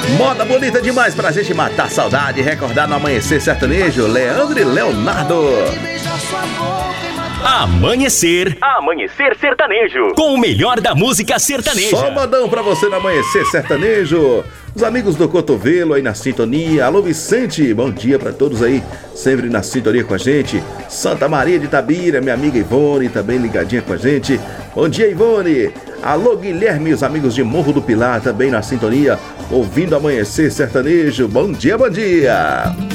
Moda bonita demais pra gente matar a saudade e recordar no Amanhecer Sertanejo, Leandro e Leonardo. Amanhecer Sertanejo, com o melhor da música sertaneja. Só modão pra você no Amanhecer Sertanejo. Os amigos do Cotovelo aí na sintonia. Alô Vicente, bom dia pra todos aí, sempre na sintonia com a gente. Santa Maria de Itabira, minha amiga Ivone, também ligadinha com a gente. Bom dia, Ivone. Alô Guilherme, os amigos de Morro do Pilar também na sintonia, ouvindo Amanhecer Sertanejo. Bom dia, bom dia.